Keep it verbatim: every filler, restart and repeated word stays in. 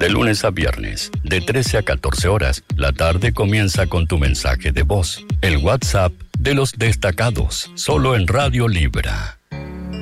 De lunes a viernes, de trece a catorce horas, la tarde comienza con tu mensaje de voz. El WhatsApp de los destacados, solo en Radio Libra.